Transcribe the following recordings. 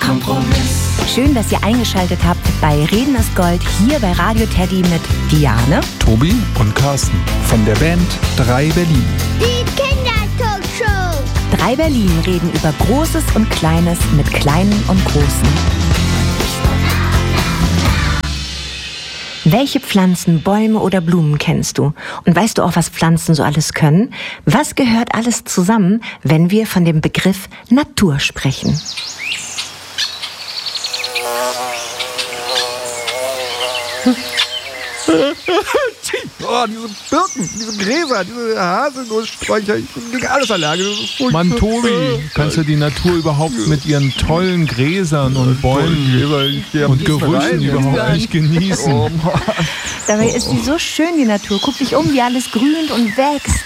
Kompromiss. Schön, dass ihr eingeschaltet habt bei Reden ist Gold hier bei Radio Teddy mit Diane, Tobi und Carsten von der Band 3 Berlin. Die Kindertalkshow. 3 Berlin reden über Großes und Kleines mit Kleinen und Großen. Welche Pflanzen, Bäume oder Blumen kennst du? Und weißt du auch, was Pflanzen so alles können? Was gehört alles zusammen, wenn wir von dem Begriff Natur sprechen? Oh, diese Birken, diese Gräser, diese Haselnusssträucher, ich bin gegen alles allergisch. Das ist furchtbar. Mann, Tobi, kannst du die Natur überhaupt mit ihren tollen Gräsern und Bäumen und Gerüchen überhaupt nicht genießen? Oh, Dabei ist sie so schön, die Natur. Guck dich um, wie alles grünt und wächst.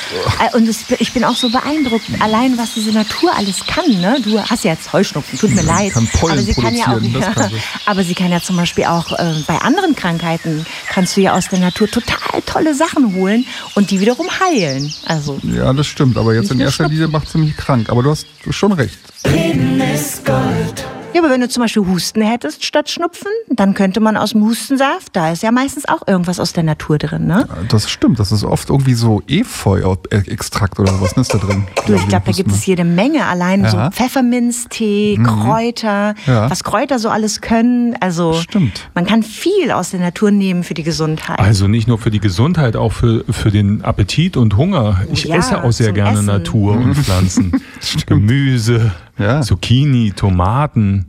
Ich bin auch so beeindruckt, allein was diese Natur alles kann. Ne? Du hast ja jetzt Heuschnupfen, tut mir leid. Kann Pollen aber sie kann ja zum Beispiel auch bei anderen Krankheiten, kannst du ja aus der Natur total tolle Sachen holen und die wiederum heilen. Also, ja, das stimmt, aber jetzt in erster Linie macht sie mich krank. Aber du hast schon recht. Reden ist Gold. ja, aber wenn du zum Beispiel Husten hättest statt Schnupfen, dann könnte man aus dem Hustensaft, da ist ja meistens auch irgendwas aus der Natur drin, ne? Das stimmt, das ist oft irgendwie so Efeu-Extrakt oder was ist da drin? Du, ich glaube, da gibt es jede Menge, allein so Pfefferminztee, Kräuter, was Kräuter so alles können, also stimmt. Man kann viel aus der Natur nehmen für die Gesundheit. Also nicht nur für die Gesundheit, auch für den Appetit und Hunger. Ich esse auch sehr gerne Natur und Pflanzen. Gemüse, Zucchini, Tomaten.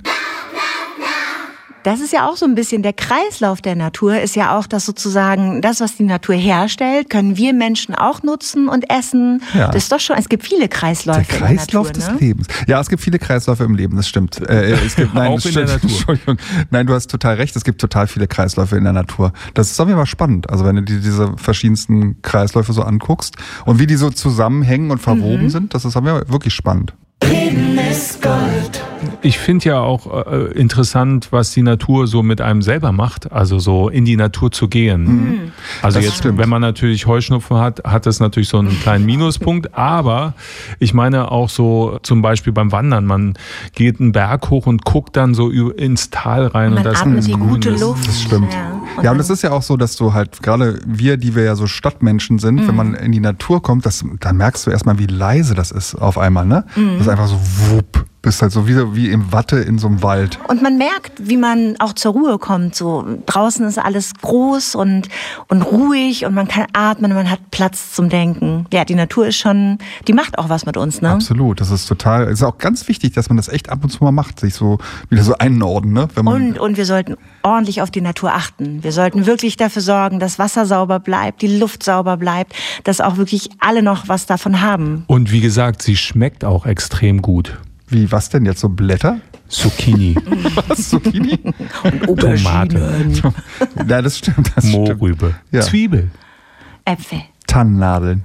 Das ist ja auch so ein bisschen der Kreislauf der Natur, ist ja auch das sozusagen, das, was die Natur herstellt, können wir Menschen auch nutzen und essen. Ja. Das ist doch schon, es gibt viele Kreisläufe der Kreislauf in der Natur, des Lebens. Ja, es gibt viele Kreisläufe im Leben, das stimmt. Es gibt, nein, auch das in stimmt. der Natur. Entschuldigung. Nein, du hast total recht, es gibt total viele Kreisläufe in der Natur. Das ist auf jeden Fall spannend. Also wenn du dir diese verschiedensten Kreisläufe so anguckst und wie die so zusammenhängen und verwoben sind, das ist auf jeden Fall wirklich spannend. Reden ist Gold. Ich finde ja auch interessant, was die Natur so mit einem selber macht, also so in die Natur zu gehen. Also das jetzt, stimmt. Wenn man natürlich Heuschnupfen hat, hat das natürlich so einen kleinen Minuspunkt, aber ich meine auch so zum Beispiel beim Wandern, man geht einen Berg hoch und guckt dann so ins Tal rein. Man und das atmet die gute Luft. Das stimmt. Ja, und es ist ja auch so, dass du halt, gerade wir, die wir ja so Stadtmenschen sind, wenn man in die Natur kommt, dann merkst du erstmal, wie leise das ist auf einmal, ne? Das ist einfach so wupp. Bist halt so wie im Watte in so einem Wald. Und man merkt, wie man auch zur Ruhe kommt. So draußen ist alles groß und ruhig und man kann atmen und man hat Platz zum Denken. Ja, die Natur ist schon, die macht auch was mit uns, ne? Absolut, das ist total, es ist auch ganz wichtig, dass man das echt ab und zu mal macht, sich so wieder so einordnen, ne? Wenn man und wir sollten ordentlich auf die Natur achten. Wir sollten wirklich dafür sorgen, dass Wasser sauber bleibt, die Luft sauber bleibt, dass auch wirklich alle noch was davon haben. Und wie gesagt, sie schmeckt auch extrem gut. Wie, was denn jetzt? So Blätter? Zucchini. Was? Zucchini? Und Tomate. Ja, das stimmt. Das Mohrrübe. Ja. Zwiebel. Äpfel. Tannennadeln.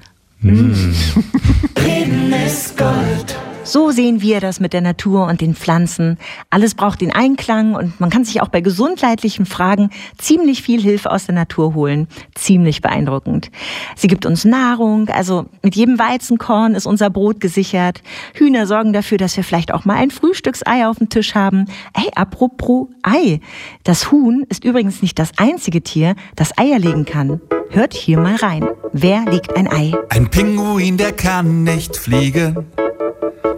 Reden ist Gold. So sehen wir das mit der Natur und den Pflanzen. Alles braucht den Einklang und man kann sich auch bei gesundheitlichen Fragen ziemlich viel Hilfe aus der Natur holen. Ziemlich beeindruckend. Sie gibt uns Nahrung, also mit jedem Weizenkorn ist unser Brot gesichert. Hühner sorgen dafür, dass wir vielleicht auch mal ein Frühstücksei auf dem Tisch haben. Hey, apropos Ei. Das Huhn ist übrigens nicht das einzige Tier, das Eier legen kann. Hört hier mal rein. Wer legt ein Ei? Ein Pinguin, der kann nicht fliegen.